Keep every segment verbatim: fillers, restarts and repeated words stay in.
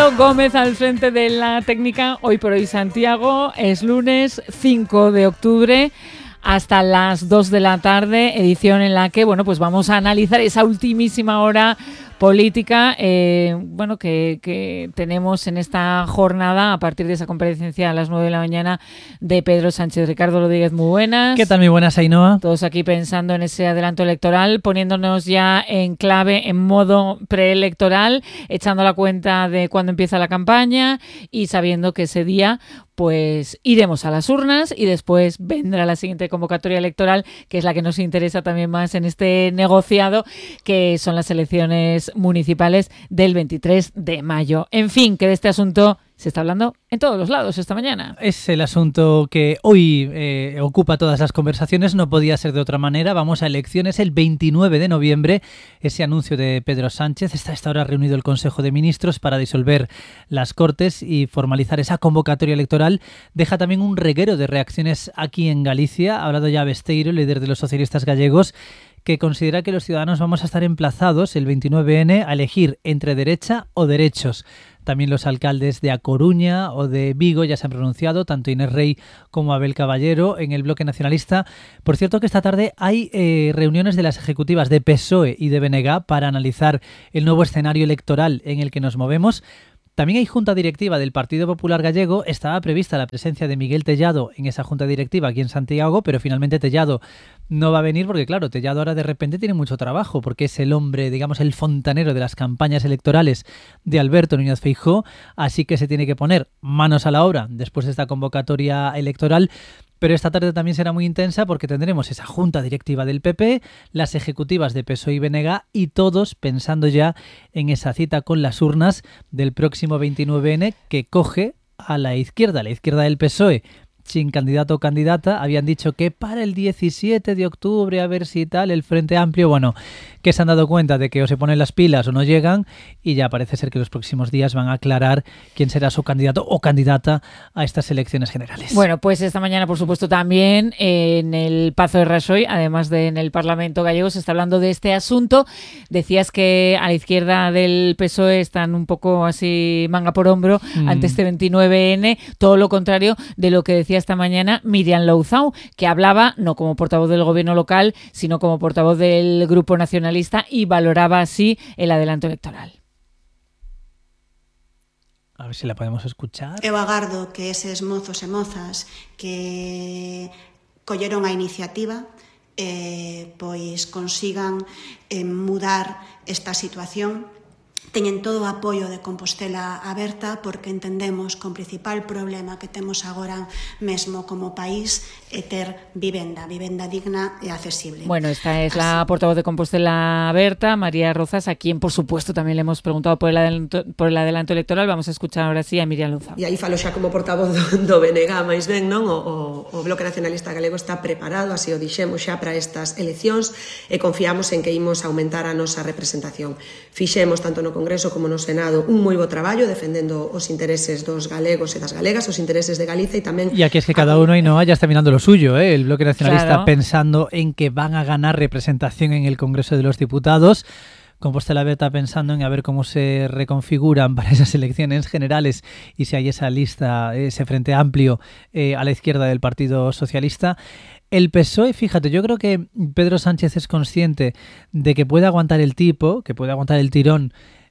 Santiago Gómez al frente de la técnica. Hoy por hoy, Santiago, es lunes cinco de octubre. Hasta las dos de la tarde, edición en la que, bueno, pues vamos a analizar esa ultimísima hora política, eh, bueno, que, que tenemos en esta jornada a partir de esa comparecencia a las nueve de la mañana de Pedro Sánchez. Ricardo Rodríguez, muy buenas. ¿Qué tal? Muy buenas, Ainhoa. Todos aquí pensando en ese adelanto electoral, poniéndonos ya en clave, en modo preelectoral, echando la cuenta de cuándo empieza la campaña y sabiendo que ese día pues iremos a las urnas y después vendrá la siguiente convocatoria electoral, que es la que nos interesa también más en este negociado, que son las elecciones municipales del veintitrés de mayo. En fin, que de este asunto se está hablando en todos los lados esta mañana. Es el asunto que hoy eh, ocupa todas las conversaciones, no podía ser de otra manera. Vamos a elecciones el veintinueve de noviembre. Ese anuncio de Pedro Sánchez. Está a esta hora reunido el Consejo de Ministros para disolver las Cortes y formalizar esa convocatoria electoral. Deja también un reguero de reacciones aquí en Galicia. Ha hablado ya Besteiro, líder de los socialistas gallegos, que considera que los ciudadanos vamos a estar emplazados el veintinueve ene a elegir entre derecha o derechos. También los alcaldes de A Coruña o de Vigo ya se han pronunciado, tanto Inés Rey como Abel Caballero, en el bloque nacionalista. Por cierto que esta tarde hay eh, reuniones de las ejecutivas de P S O E y de B N G para analizar el nuevo escenario electoral en el que nos movemos. También hay junta directiva del Partido Popular Gallego. Estaba prevista la presencia de Miguel Tellado en esa junta directiva aquí en Santiago, pero finalmente Tellado no va a venir porque, claro, Tellado ahora de repente tiene mucho trabajo porque es el hombre, digamos, el fontanero de las campañas electorales de Alberto Núñez Feijóo, así que se tiene que poner manos a la obra después de esta convocatoria electoral. Pero esta tarde también será muy intensa porque tendremos esa junta directiva del P P, las ejecutivas de P S O E y B N G y todos pensando ya en esa cita con las urnas del próximo veintinueve ene que coge a la izquierda, la izquierda del P S O E. Sin candidato o candidata, habían dicho que para el diecisiete de octubre, a ver si tal, el Frente Amplio, bueno, que se han dado cuenta de que o se ponen las pilas o no llegan y ya parece ser que los próximos días van a aclarar quién será su candidato o candidata a estas elecciones generales. Bueno, pues esta mañana, por supuesto, también en el Pazo de Rasoy, además de en el Parlamento gallego, se está hablando de este asunto. Decías que a la izquierda del P S O E están un poco así manga por hombro mm. ante este veintinueve ene, todo lo contrario de lo que decía esta mañana Miriam Louzao, que hablaba no como portavoz del gobierno local, sino como portavoz del Grupo Nacionalista y valoraba así el adelanto electoral. A ver si la podemos escuchar. Eu agardo que eses mozos e mozas que colleron a iniciativa eh, pois consigan eh, mudar esta situación. Teñen todo o apoio de Compostela Aberta porque entendemos que o principal problema que temos agora mesmo como país é ter vivenda, vivenda digna e accesible. Bueno, esta es Así. la portavoz de Compostela Aberta, María Rozas, a quien por supuesto también le hemos preguntado por el adelanto, por el adelanto electoral. Vamos a escuchar ahora sí a Miriam Louzao. E aí falo xa como portavoz do, do B N G, máis ben, non? O, o, o Bloque Nacionalista Galego está preparado, así o dixemos xa para estas eleccións e confiamos en que imos aumentar a nosa representación. Fixemos tanto no Congreso como no Senado un moi bo traballo defendendo os intereses dos galegos e das galegas, os intereses de Galicia e tamén... Y aquí es que cada uno y no ya está mirando lo suyo, ¿eh? El Bloque Nacionalista claro. pensando en que van a ganar representación en el Congreso de los Diputados. Compostela Aberta pensando en a ver cómo se reconfiguran para esas elecciones generales y si hay esa lista, ese frente amplio eh, a la izquierda del Partido Socialista. El P S O E, fíjate, yo creo que Pedro Sánchez es consciente de que puede aguantar el tipo, que puede aguantar el tirón.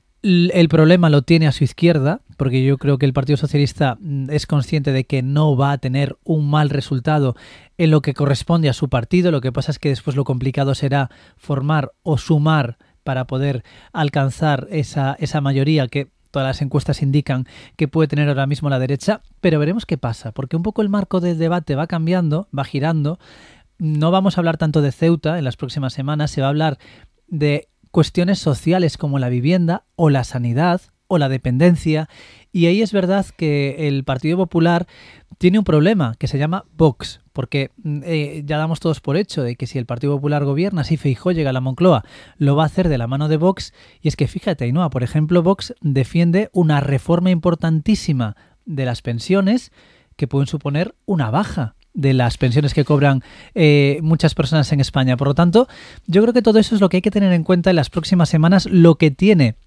El problema lo tiene a su izquierda, porque yo creo que el Partido Socialista es consciente de que no va a tener un mal resultado en lo que corresponde a su partido. Lo que pasa es que después lo complicado será formar o sumar para poder alcanzar esa, esa mayoría que todas las encuestas indican que puede tener ahora mismo la derecha. Pero veremos qué pasa, porque un poco el marco del debate va cambiando, va girando. No vamos a hablar tanto de Ceuta en las próximas semanas, se va a hablar de cuestiones sociales como la vivienda o la sanidad o la dependencia, y ahí es verdad que el Partido Popular tiene un problema que se llama Vox, porque eh, ya damos todos por hecho de que si el Partido Popular gobierna, si Feijóo llega a la Moncloa, lo va a hacer de la mano de Vox, y es que fíjate, Ainhoa, por ejemplo, Vox defiende una reforma importantísima de las pensiones que pueden suponer una baja de las pensiones que cobran eh, muchas personas en España. Por lo tanto, yo creo que todo eso es lo que hay que tener en cuenta en las próximas semanas, lo que tiene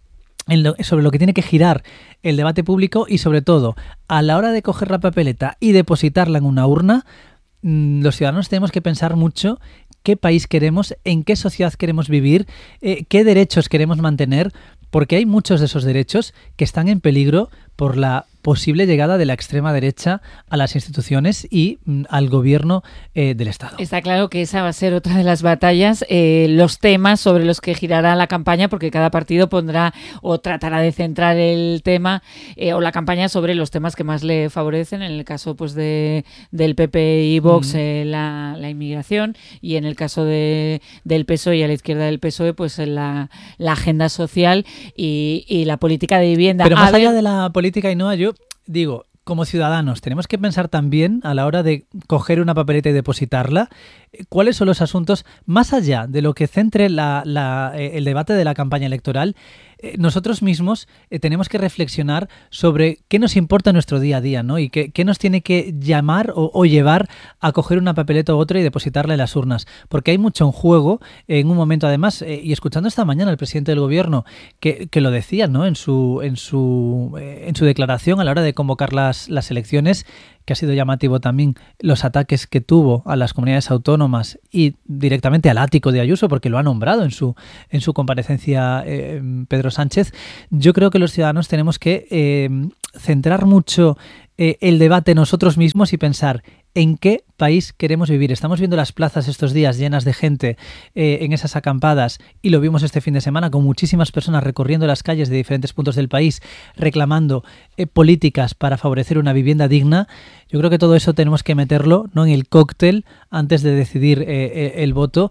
en lo, sobre lo que tiene que girar el debate público y, sobre todo, a la hora de coger la papeleta y depositarla en una urna, mmm, los ciudadanos tenemos que pensar mucho qué país queremos, en qué sociedad queremos vivir, eh, qué derechos queremos mantener, porque hay muchos de esos derechos que están en peligro por la posible llegada de la extrema derecha a las instituciones y mm, al gobierno eh, del Estado. Está claro que esa va a ser otra de las batallas, eh, los temas sobre los que girará la campaña, porque cada partido pondrá o tratará de centrar el tema eh, o la campaña sobre los temas que más le favorecen. En el caso pues de del P P y Vox, mm. eh, la, la inmigración, y en el caso de, del P S O E y a la izquierda del P S O E, pues la, la agenda social y, y la política de vivienda. Pero más allá de la política, Ainhoa, yo digo, como ciudadanos, tenemos que pensar también a la hora de coger una papeleta y depositarla, cuáles son los asuntos, más allá de lo que centre la, la, el debate de la campaña electoral. Eh, nosotros mismos eh, tenemos que reflexionar sobre qué nos importa en nuestro día a día, ¿no? Y qué, qué nos tiene que llamar o, o llevar a coger una papeleta u otra y depositarla en las urnas. Porque hay mucho en juego eh, en un momento, además, eh, y escuchando esta mañana al presidente del gobierno, que, que lo decía, ¿no? En su, en su, eh, en su declaración a la hora de convocar las, las elecciones, que ha sido llamativo también los ataques que tuvo a las comunidades autónomas y directamente al ático de Ayuso, porque lo ha nombrado en su, en su comparecencia eh, Pedro Sánchez. Yo creo que los ciudadanos tenemos que eh, centrar mucho eh, el debate nosotros mismos y pensar en qué país queremos vivir. Estamos viendo las plazas estos días llenas de gente eh, en esas acampadas, y lo vimos este fin de semana con muchísimas personas recorriendo las calles de diferentes puntos del país reclamando eh, políticas para favorecer una vivienda digna. Yo creo que todo eso tenemos que meterlo, ¿no?, en el cóctel antes de decidir eh, el voto,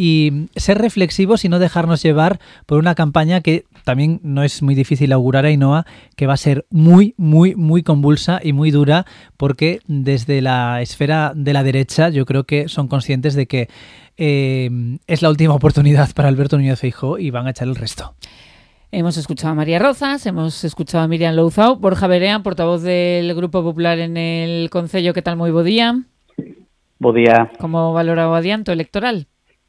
y ser reflexivos y no dejarnos llevar por una campaña que también no es muy difícil augurar, Ainhoa, que va a ser muy, muy, muy convulsa y muy dura, porque desde la esfera de la derecha yo creo que son conscientes de que eh, es la última oportunidad para Alberto Núñez Feijóo y van a echar el resto. Hemos escuchado a María Rozas, hemos escuchado a Miriam Louzao. Borja Berea, portavoz del Grupo Popular en el Concello, ¿qué tal? Moi bo día. Bo día. Como valora o adianto electoral?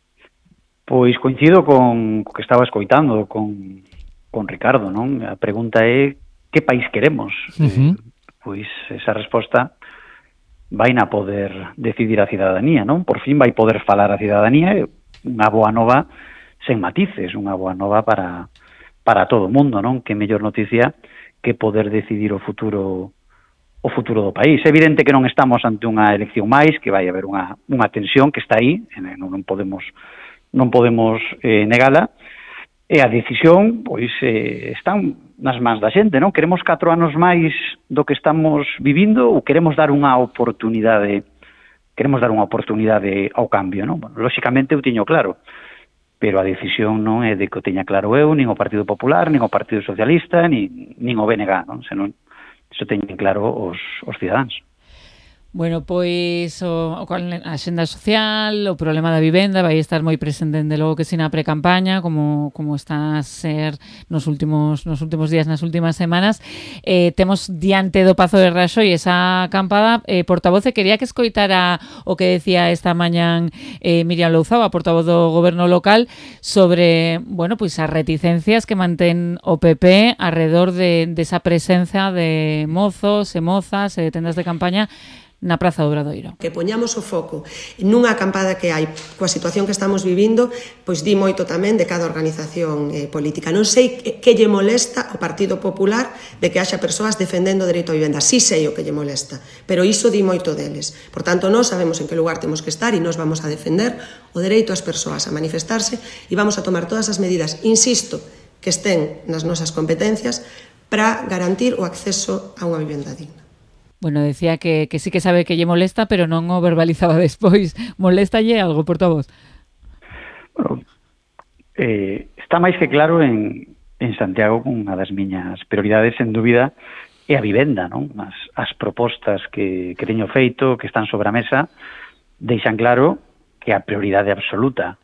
Pois coincido con o que estaba escoitando con, con Ricardo, non? A pregunta é que país queremos? Uh-huh. Pois esa resposta vai na poder decidir a cidadanía, non? Por fin vai poder falar a cidadanía, unha boa nova sen matices, unha boa nova para para todo o mundo, non? Que mellor noticia que poder decidir o futuro o futuro do país. É evidente que non estamos ante unha elección máis, que vai haber unha unha tensión que está aí, non, non podemos non podemos eh, negala, e a decisión pois eh, están nas mans da xente, non? Queremos catro anos máis do que estamos vivindo ou queremos dar unha oportunidade queremos dar unha oportunidade ao cambio, non? Bueno, lóxicamente eu tiño claro, pero a decisión non é de que o teña claro eu, nin o Partido Popular, nin o Partido Socialista, nin, nin o B N G, non? Senón, iso teñen claro os, os cidadáns. Bueno, pois o, o a axenda social, o problema da vivenda vai estar moi presente, dende logo que si na pre-campaña, como como está a ser nos últimos nos últimos días, nas últimas semanas. Eh, temos diante do Pazo de Raxoi esa acampada. Eh, portavoce, quería que escoitara o que decía esta mañán eh, Miriam Louzao, a portavoz do Goberno local, sobre, bueno, pois as reticencias que mantén o P P alrededor de, de esa presencia de mozos e mozas e de tendas de campaña na Praza do Obradoiro. Que poñamos o foco nunha acampada que hai coa situación que estamos vivindo, pois di moito tamén de cada organización eh, política. Non sei que, que lle molesta ao Partido Popular de que haxa persoas defendendo o dereito a vivenda. Sí sei o que lle molesta, pero iso di moito deles. Por tanto, nós sabemos en que lugar temos que estar e nós vamos a defender o dereito ás persoas a manifestarse e vamos a tomar todas as medidas, insisto, que estén nas nosas competencias para garantir o acceso a unha vivenda digna. Bueno, decía que, que sí que sabe que lle molesta, pero non o verbalizaba despois. Moléstalle algo, portavoz? Bueno, eh, está máis que claro en, en Santiago que unha das miñas prioridades, sen dúbida, é a vivenda, non? As, as propostas que, que teño feito, que están sobre a mesa, deixan claro que a prioridade absoluta,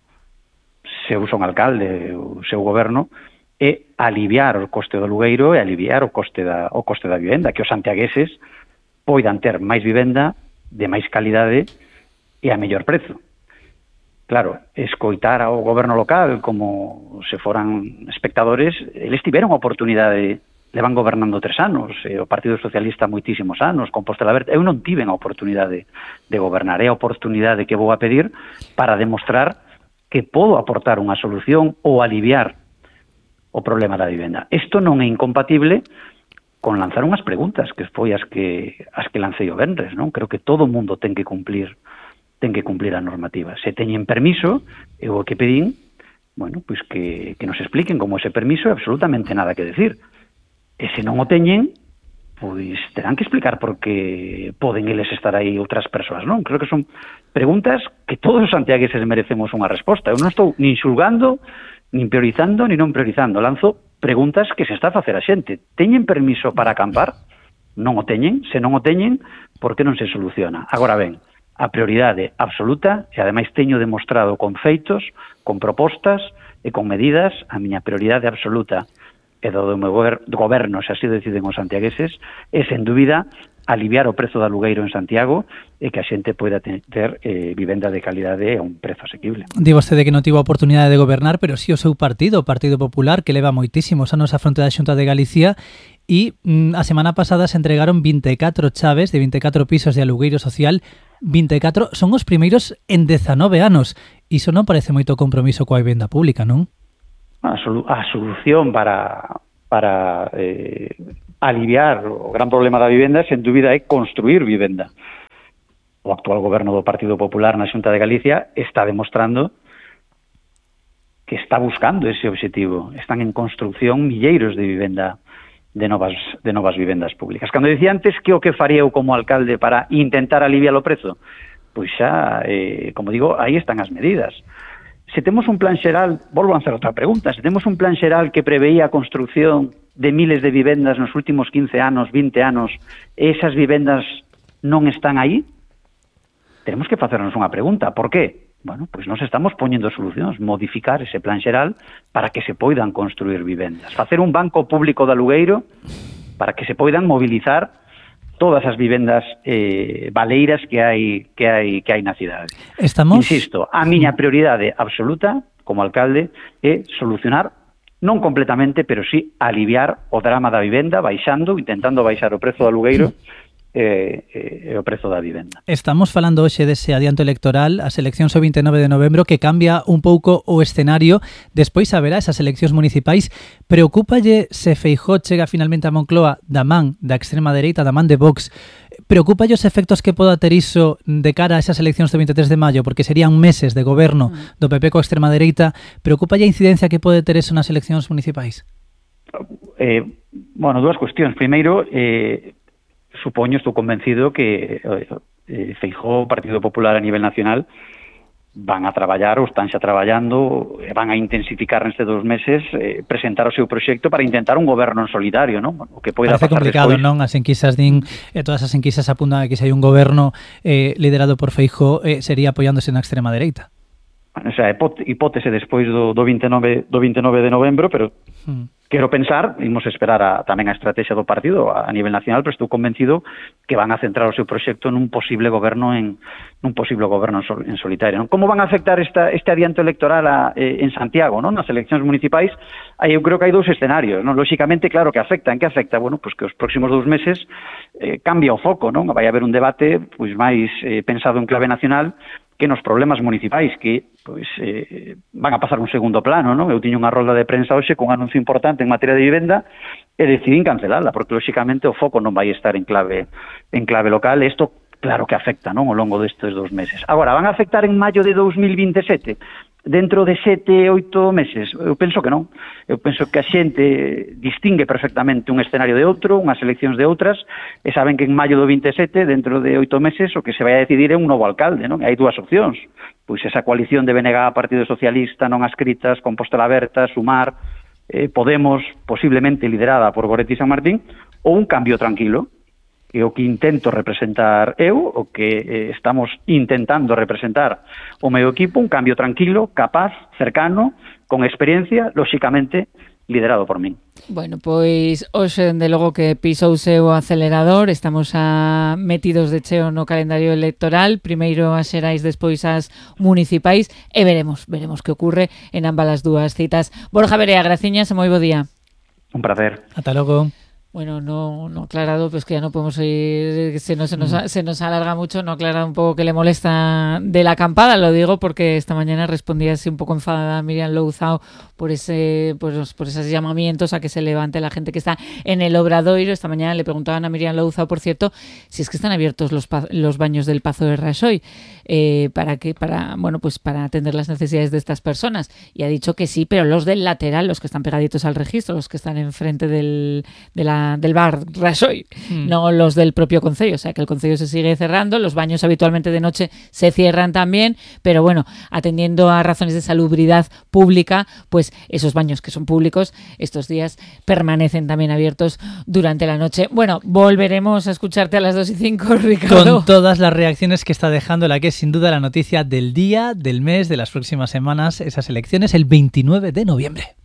se eu son alcalde, o seu goberno, é aliviar o coste do alugueiro e aliviar o coste da, o coste da vivenda, que os santiagueses poidan ter máis vivenda de máis calidade e a mellor prezo. claro, escoitar ao goberno local como se foran espectadores, eles tiveron a oportunidade, levan gobernando tres anos, e o Partido Socialista moitísimos anos, Compostela Aberta, eu non tiven a oportunidade de gobernar, é a oportunidade que vou a pedir para demostrar que podo aportar unha solución ou aliviar o problema da vivenda. Isto non é incompatible con lanzar unhas preguntas, que foi as que as que lancei o venres, non? Creo que todo o mundo ten que cumplir ten que cumplir a normativa. Se teñen permiso, eu o que pedín, bueno, pois que, que nos expliquen como ese permiso é absolutamente nada que decir. E se non o teñen, pois terán que explicar por que poden eles estar aí outras persoas, non? Creo que son preguntas que todos os santiagueses merecemos unha resposta. Eu non estou nin xulgando, nin priorizando, nin non priorizando. Lanzo preguntas que se está a facer a xente. Teñen permiso para acampar? Non o teñen. Se non o teñen, por que non se soluciona? Agora ben, a prioridade absoluta, e ademais teño demostrado con feitos, con propostas e con medidas, a miña prioridade absoluta e do meu goberno, se así deciden os santiagueses, é, sen dúbida, aliviar o prezo do alugueiro en Santiago e que a xente poida ter eh, vivenda de calidade a un prezo asequible. Di vostede que non tivo a oportunidade de gobernar, pero si sí o seu partido, o Partido Popular, que leva moitísimos anos á fronte da Xunta de Galicia, e mm, a semana pasada se entregaron vinte e catro chaves de vinte e catro pisos de alugueiro social. vinte e catro son os primeiros en dezanove anos. Iso non parece moito compromiso coa vivenda pública, non? A, solu a solución para, para eh, aliviar o gran problema da vivenda, sen dúbida, é construir vivenda. O actual goberno do Partido Popular na Xunta de Galicia está demostrando que está buscando ese obxectivo. Están en construcción milleiros de vivenda, de novas, de novas vivendas públicas. Cando dicía antes que o que faría eu como alcalde para intentar aliviar o prezo, pois xa, eh, como digo, aí están as medidas. Se temos un plan xeral, volvo a hacer outra pregunta, se temos un plan xeral que preveía a construcción de miles de vivendas nos últimos quince anos, vinte anos, e esas vivendas non están aí, tenemos que facernos unha pregunta. Por qué? Bueno, pois nos estamos poñendo solucións, modificar ese plan xeral para que se poidan construir vivendas, facer un banco público de alugueiro para que se poidan mobilizar todas as vivendas eh, baleiras que hai que hai que hai na cidade. Estamos... Insisto, a miña prioridade absoluta como alcalde é solucionar, non completamente, pero sí aliviar o drama da vivenda, baixando, intentando baixar o prezo do alugueiro e, e, e o prezo da vivenda. Estamos falando hoxe dese adianto electoral, as eleccións o vinte e nove de novembro, que cambia un pouco o escenario. Despois haberá esas eleccións municipais. Preocúpalle se Feijóo chega finalmente a Moncloa da man da extrema dereita, da man de Vox? Preocúpalle os efectos que poda ter iso de cara a esas eleccións do vinte e tres de maio, porque serían meses de goberno do P P coa extrema dereita? Preocúpalle a incidencia que pode ter eso nas eleccións municipais? Eh, bueno, dúas cuestións. Primeiro, eh, supoño, estou convencido que eh, Feijóo, o Partido Popular a nivel nacional, van a traballar ou están xa traballando, van a intensificar nestes dos meses eh, presentar o seu proxecto para intentar un goberno en solitario, non? O que poida Parece pasar complicado, despois. Non? As enquisas din, eh, todas as enquisas apuntan a que se hai un goberno eh, liderado por Feijóo, eh, sería apoiándose na extrema dereita. Bueno, esa hipótese despois do, do, vinte e nove, do vinte e nove de novembro, pero hmm. quero pensar, imos esperar a, tamén a estrategia do partido a, a nivel nacional, pero estou convencido que van a centrar o seu proxecto nun posible goberno en nun posible goberno en, sol, en solitario. Non? Como van a afectar esta, este adianto electoral a, eh, en Santiago, non? Nas eleccións municipais? Aí eu creo que hai dous escenarios, non? Lóxicamente, claro que afecta. En que afecta? Bueno, pues que os próximos dous meses eh, cambia o foco, non? Vai haber un debate pois máis eh, pensado en clave nacional que nos problemas municipais que pois eh, van a pasar un segundo plano, non? Eu tiño unha rolda de prensa hoxe con un anuncio importante en materia de vivenda e decidín cancelarla, porque lóxicamente o foco non vai estar en clave en clave local. Isto claro que afecta, non, ao longo destes dos meses. Agora, van a afectar en maio de dos mil vinte e sete? Dentro de sete, oito meses? Eu penso que non. Eu penso que a xente distingue perfectamente un escenario de outro, unhas eleccións de outras, e saben que en maio do vinte e sete, dentro de oito meses, o que se vai a decidir é un novo alcalde, non? E hai dúas opcións. Pois esa coalición de B N G, Partido Socialista, non ascritas, Compostela Aberta, Sumar, eh, Podemos, posiblemente liderada por Goretti San Martín, ou un cambio tranquilo, que o que intento representar eu, o que eh, estamos intentando representar o meu equipo, un cambio tranquilo, capaz, cercano, con experiencia, lóxicamente liderado por min. Bueno, pois hoxe, dende logo que pisouse o acelerador, estamos a metidos de cheo no calendario electoral, primeiro as xerais, despois as municipais, e veremos, veremos que ocurre en ambas as dúas citas. Borja Verea, graciñas e moi bo día. Un placer. Ata logo. Bueno, no, no aclarado, pues que ya no podemos ir, se nos, se, nos, se nos alarga mucho, no aclarado un poco que le molesta de la acampada, lo digo porque esta mañana respondía así un poco enfadada a Miriam Louzao por ese pues, por esos llamamientos a que se levante la gente que está en el Obradoiro. Esta mañana le preguntaban a Miriam Louzao, por cierto, si es que están abiertos los, los baños del Pazo de Raxoi eh, para que para bueno pues para atender las necesidades de estas personas, y ha dicho que sí, pero los del lateral, los que están pegaditos al registro, los que están enfrente del, de la del bar Raxoi, mm. no los del propio concello, o sea que el concello se sigue cerrando, los baños habitualmente de noche se cierran también, pero bueno, atendiendo a razones de salubridad pública, pues esos baños que son públicos estos días permanecen también abiertos durante la noche. Bueno, volveremos a escucharte a las dos y cinco, Ricardo. Con todas las reacciones que está dejando la que es sin duda la noticia del día, del mes, de las próximas semanas, esas elecciones el veintinueve de noviembre.